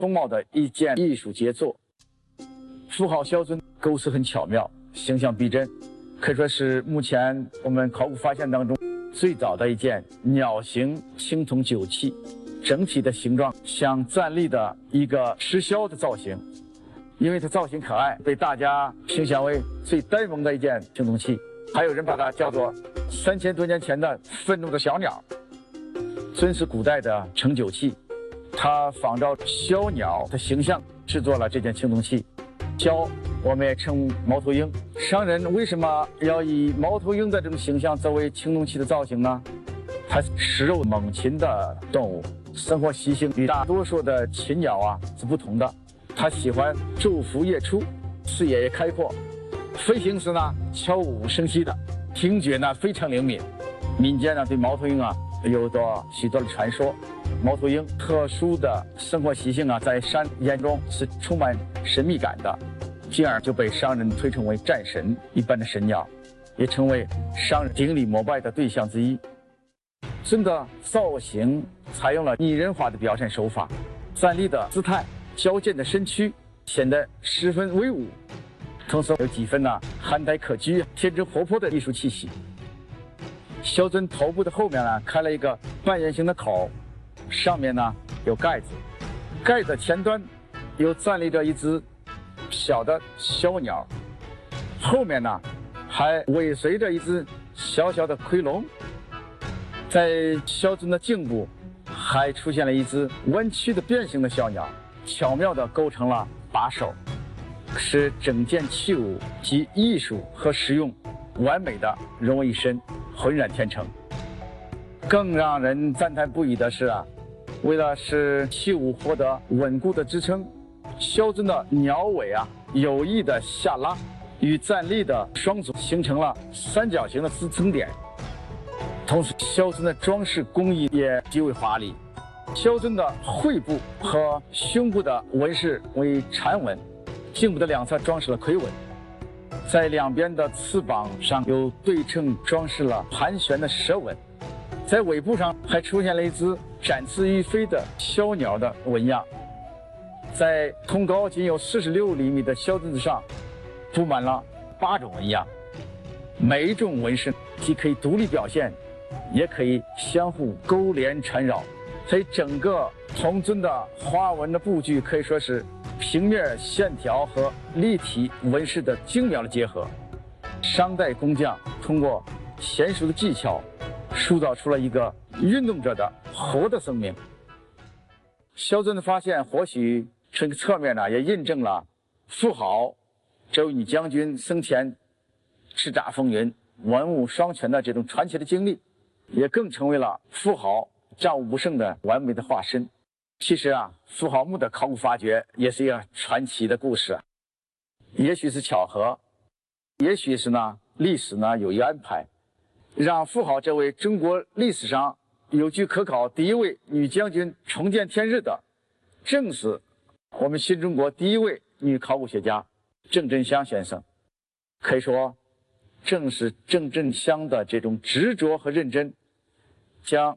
风貌的一件艺術傑作。富豪肖尊構思很巧妙，形象逼真，可以說是目前我們考古發現當中最早的一件鳥形青銅酒器，整體的形狀像站立的一個石梟的造型，因為它造型可愛，被大家評選為最呆萌的一件青銅器。還有人把它叫做3000多年前的憤怒的小鳥。尊是古代的盛酒器，它仿照梟鳥的形象製作了這件青銅器。梟我們也稱貓頭鷹，商人為什麼要以貓頭鷹的這種形象作為青銅器的造型呢？它食肉猛禽的動物，生活習性與大多數的禽鳥是不同的。它喜歡晝伏夜出，視野也開闊，飛行時悄無聲息的，聽覺非常靈敏。民間對貓頭鷹有着許多的傳說。貓頭鷹特殊的生活習性在山岩中是充滿神秘感的，進而就被商人推崇為戰神一般的神鳥，也成為商人頂禮膜拜的對象之一。尊的造型採用了擬人化的表現手法，站立的姿態、矯健的身軀顯得十分威武，同時有幾分憨呆可掬、天真活潑的藝術氣息。肖尊頭部的後面開了一個半圓形的口，上面有蓋子，蓋子前端又站立着一隻小的梟鳥，後面還尾隨着一隻小小的夔龍。在肖尊的頸部還出現了一隻彎曲的變形的小鳥，巧妙地構成了把手，使整件器物及藝術和實用完美地融為一身，渾然天成。更讓人讚嘆不已的是為了使器物獲得穩固的支撐，肖尊的鳥尾有意的下拉，與站立的雙足形成了三角形的支撐點。同時，肖尊的裝飾工藝也極為華麗。肖尊的喙部和胸部的紋飾為蟬紋，頸部的兩側裝飾了夔紋，在兩邊的翅膀上有對稱裝飾了盤旋的蛇紋，在尾部上還出現了一隻展翅欲飛的梟鳥的紋樣。在通高僅有46厘米的肖尊子上布滿了8種紋樣，每一種紋飾既可以獨立表現，也可以相互勾連纏繞，所以整個銅尊的花紋的布局可以說是平面線條和立體紋飾的精妙的結合。商代工匠通過嫻熟的技巧塑造出了一個運動着的活的生命。肖尊的發現或許從一個側面也印證了富豪這位女將軍生前叱咤風雲、文武雙全的這種傳奇的經歷，也更成為了富豪戰無不勝的完美的化身。其實富豪墓的考古發掘也是一個傳奇的故事，也許是巧合，也許是歷史有意安排，讓富豪這位中國歷史上有據可考第一位女將軍重見天日的，正是我們新中國第一位女考古學家鄭振香先生。可以說，正是鄭振香的這種執着和認真，將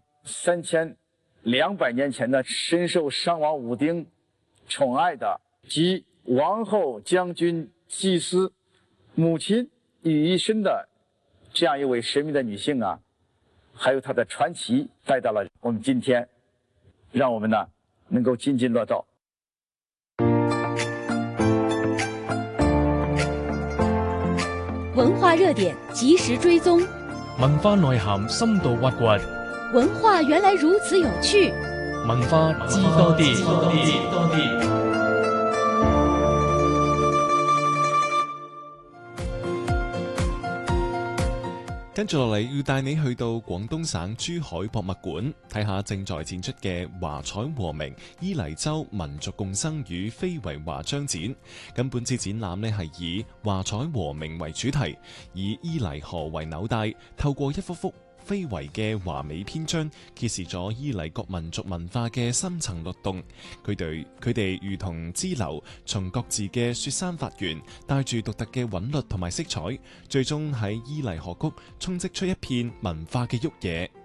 3200年前的深受商王武丁寵愛的集王后、將軍、祭司、母親於一身的這樣一位神秘的女性還有她的傳奇帶到了我們今天，讓我們能夠津津樂道。 文化熱點及時追蹤， 文化內涵深度挖掘， 文化原來如此有趣， 文化知多啲。跟住落嚟要帶你去到廣東省珠海博物館睇下正在展出嘅華彩和鳴伊犁州民族共生與非遺華章展。咁本次展覽呢係以華彩和鳴為主題，以伊犁河為紐帶，透過一幅幅非遺嘅華美篇章，揭示咗伊犁各民族文化嘅深層律動。佢哋如同支流，從各自嘅雪山發源，帶住獨特嘅韻律同埋色彩，最終喺伊犁河谷充斥出一片文化嘅沃野。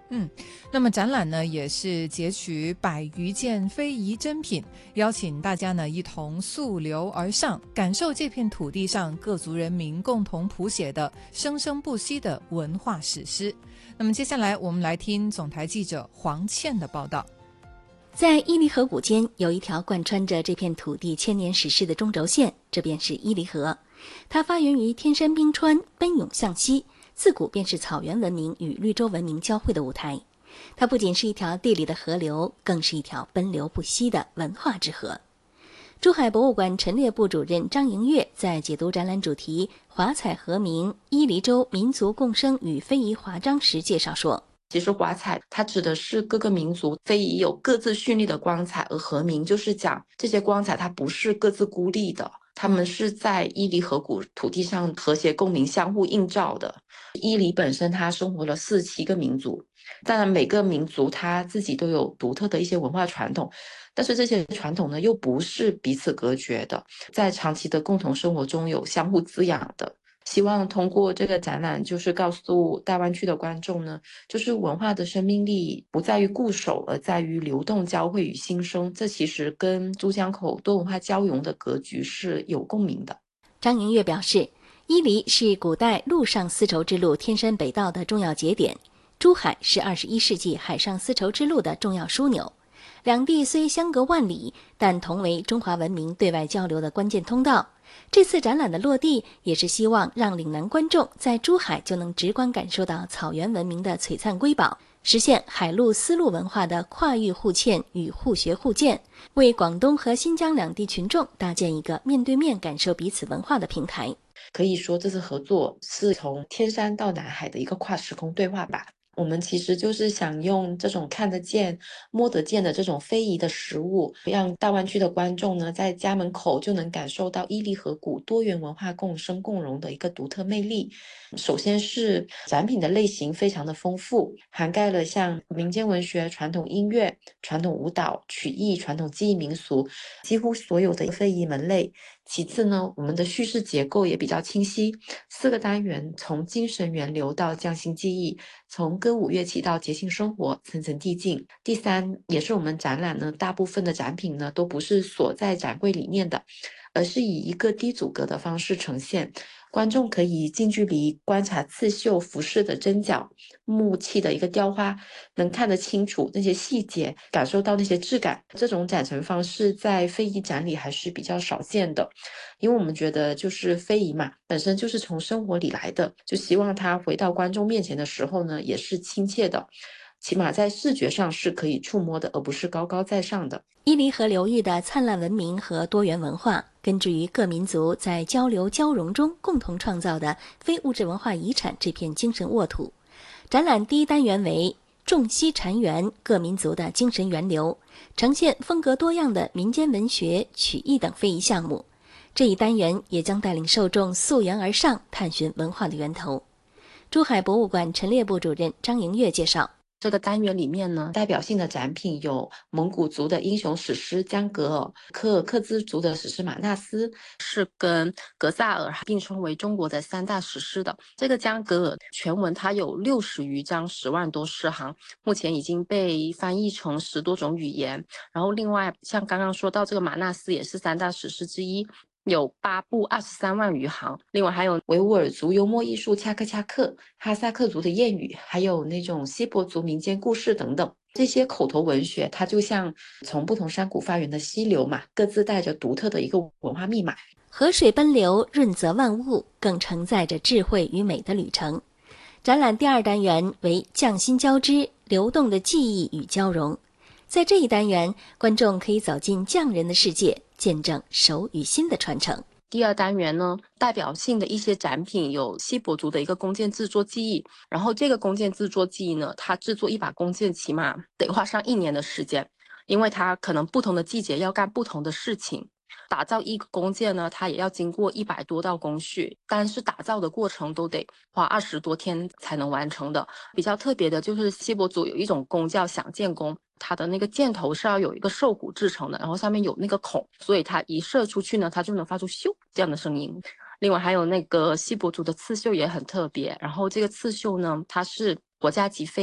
那么展览呢，也是截取100余件非遗珍品，邀请大家呢一同溯流而上，感受这片土地上各族人民共同谱写的生生不息的文化史诗。那么接下来我们来听总台记者黄倩的报道。 在伊犁河谷间有一条贯穿着这片土地千年史诗的中轴线，这便是伊犁河。它发源于天山冰川，奔涌向西，自古便是草原文明与绿洲文明交汇的舞台。它不仅是一条地理的河流，更是一条奔流不息的文化之河。珠海博物馆陈列部主任张莹月在解读展览主题“华彩和鸣：伊犁州民族共生与非遗华章”时介绍说， 其实华彩它指的是各个民族非遗有各自绚丽的光彩，而和鸣就是讲这些光彩它不是各自孤立的，他们是在伊犁河谷土地上和谐共鸣，相互映照的。伊犁本身它生活了47个民族，当然每个民族它自己都有独特的一些文化传统，但是这些传统呢又不是彼此隔绝的，在长期的共同生活中有相互滋养的。希望通过这个展览，就是告诉大湾区的观众呢，就是文化的生命力不在于固守，而在于流动、交汇与新生。这其实跟珠江口多文化交融的格局是有共鸣的。 张莹月表示，伊犁是古代陆上丝绸之路天山北道的重要节点，珠海是21世纪海上丝绸之路的重要枢纽。两地虽相隔万里，但同为中华文明对外交流的关键通道。这次展览的落地，也是希望让岭南观众在珠海就能直观感受到草原文明的璀璨瑰宝，实现海陆丝路文化的跨域互嵌与互学互鉴，为广东和新疆两地群众搭建一个面对面感受彼此文化的平台。 可以说这次合作是从天山到南海的一个跨时空对话吧。我们其实就是想用这种看得见、摸得见的这种非遗的实物，让大湾区的观众呢，在家门口就能感受到伊犁河谷多元文化共生共荣的一个独特魅力。首先是展品的类型非常的丰富，涵盖了像民间文学、传统音乐、传统舞蹈、曲艺、传统技艺民俗，几乎所有的非遗门类。其次呢，我们的叙事结构也比较清晰，4个单元从精神源流到匠心技艺，从歌舞乐器到节庆生活，层层递进。第三，也是我们展览呢，大部分的展品呢都不是锁在展柜里面的，而是以一个低阻隔的方式呈现。观众可以近距离观察刺绣服饰的针脚、木器的一个雕花，能看得清楚那些细节，感受到那些质感。这种展陈方式在非遗展里还是比较少见的，因为我们觉得就是非遗嘛，本身就是从生活里来的，就希望它回到观众面前的时候呢，也是亲切的，起码在视觉上是可以触摸的，而不是高高在上的。 伊犁河流域的灿烂文明和多元文化，根植于各民族在交流交融中共同创造的非物质文化遗产这片精神沃土。展览第一单元为仲溪禅园，各民族的精神源流，呈现风格多样的民间文学、曲艺等非遗项目。这一单元也将带领受众溯源而上，探寻文化的源头。珠海博物馆陈列部主任张莹月介绍， 这个单元里面呢，代表性的展品有蒙古族的英雄史诗江格尔、柯尔克孜族的史诗马纳斯，是跟格萨尔并称为中国的3大史诗的。这个江格尔全文它有60余章，10万多诗行，目前已经被翻译成10多种语言。然后另外像刚刚说到这个马纳斯也是3大史诗之一，有8部23万余行，另外还有维吾尔族幽默艺术恰克恰克、哈萨克族的谚语，还有那种锡伯族民间故事等等。这些口头文学它就像从不同山谷发源的溪流嘛，各自带着独特的一个文化密码。 河水奔流，润泽万物，更承载着智慧与美的旅程。展览第二单元为匠心交织，流动的记忆与交融。在这一单元，观众可以走进匠人的世界，见证手与心的传承。 第二单元呢，代表性的一些展品有锡伯族的一个弓箭制作技艺，然后这个弓箭制作技艺呢，它制作一把弓箭起码得花上1年的时间，因为它可能不同的季节要干不同的事情。打造一个弓箭呢，它也要经过100多道工序，单是打造的过程都得花20多天才能完成的。比较特别的就是锡伯族有一种弓叫响箭弓，它的那个箭头是要有一个兽骨制成的，然后上面有那个孔，所以它一射出去呢，它就能发出咻这样的声音。另外还有那个锡伯族的刺绣也很特别，然后这个刺绣呢，它是国家级非遗，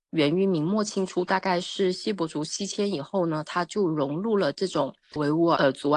源于明末清初，大概是锡伯族西迁以后呢，它就融入了这种维吾尔族